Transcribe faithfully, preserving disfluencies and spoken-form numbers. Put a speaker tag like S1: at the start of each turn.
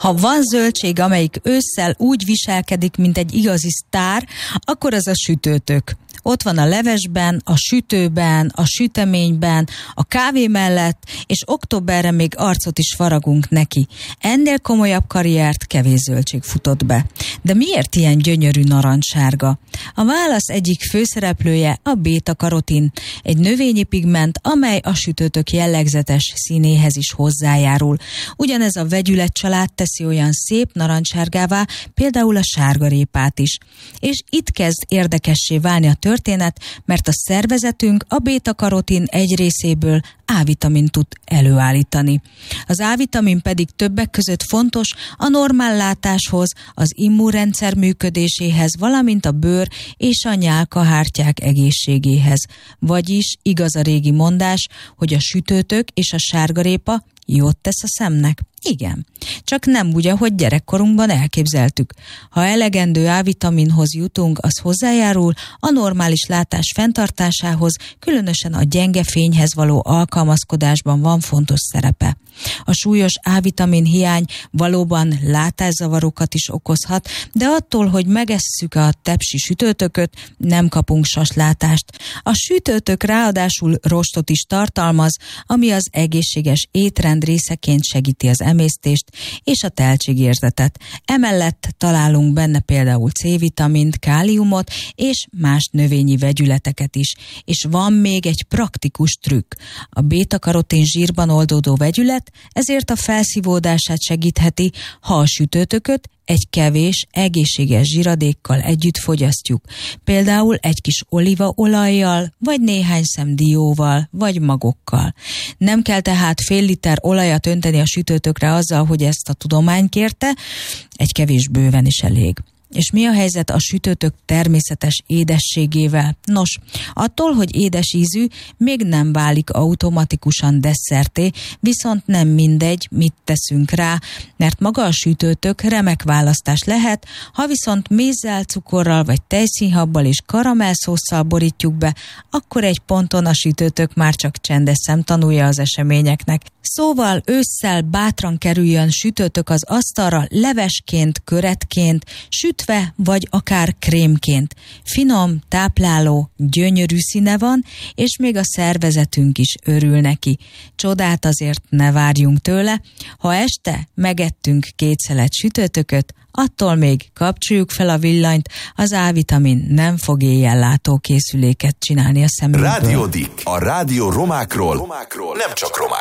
S1: Ha van zöldség, amelyik ősszel úgy viselkedik, mint egy igazi sztár, akkor az a sütőtök. Ott van a levesben, a sütőben, a süteményben, a kávé mellett, és októberre még arcot is faragunk neki. Ennél komolyabb karriert kevés zöldség futott be. De miért ilyen gyönyörű narancssárga? A válasz egyik főszereplője a béta-karotin, egy növényi pigment, amely a sütőtök jellegzetes színéhez is hozzájárul. Ugyanez a vegyületcsalád teszi olyan szép narancssárgává, például a sárgarépát is. És itt kezd érdekessé válni a történet, mert a szervezetünk a béta-karotin egy részéből A-vitamin tud előállítani. Az A-vitamin pedig többek között fontos a normál látáshoz, az immunrendszer működéséhez, valamint a bőr és a nyálkahártyák egészségéhez. Vagyis igaz a régi mondás, hogy a sütőtök és a sárgarépa jót tesz a szemnek. Igen, csak nem úgy, ahogy gyerekkorunkban elképzeltük. Ha elegendő A-vitaminhoz jutunk, az hozzájárul a normális látás fenntartásához, különösen a gyenge fényhez való alkalmazkodásban van fontos szerepe. A súlyos A-vitamin hiány valóban látászavarokat is okozhat, de attól, hogy megesszük a tepsi sütőtököt, nem kapunk saslátást. A sütőtök ráadásul rostot is tartalmaz, ami az egészséges étrend részeként segíti az emésztést és a teltségérzetet. Emellett találunk benne például C-vitamint, káliumot és más növényi vegyületeket is. És van még egy praktikus trükk. A béta-karotin zsírban oldódó vegyület ezért a felszívódását segítheti, ha a sütőtököt egy kevés, egészséges zsíradékkal együtt fogyasztjuk. Például egy kis olívaolajjal, vagy néhány szem dióval, vagy magokkal. Nem kell tehát fél liter olajat önteni a sütőtökre azzal, hogy ezt a tudomány kérte, egy kevés bőven is elég. És mi a helyzet a sütőtök természetes édességével? Nos, attól, hogy édes ízű, még nem válik automatikusan desszerté, viszont nem mindegy, mit teszünk rá, mert maga a sütőtök remek választás lehet, ha viszont mézzel, cukorral vagy tejszínhabbal és karamellszósszal borítjuk be, akkor egy ponton a sütőtök már csak csendes szemtanúja az eseményeknek. Szóval ősszel bátran kerüljön sütőtök az asztalra levesként, köretként, sütve vagy akár krémként. Finom, tápláló, gyönyörű színe van, és még a szervezetünk is örül neki. Csodát azért ne várjunk tőle, ha este megettünk két szelet sütőtököt, attól még kapcsoljuk fel a villanyt, az A-vitamin nem fog éjjellátó készüléket csinálni a szemünkből.
S2: Rádió Dick, a rádió romákról, romákról nem csak romákról.